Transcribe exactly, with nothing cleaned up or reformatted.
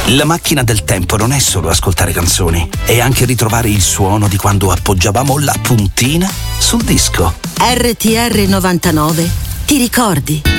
La macchina del tempo non è solo ascoltare canzoni, è anche ritrovare il suono di quando appoggiavamo la puntina sul disco. R T R novantanove, ti ricordi?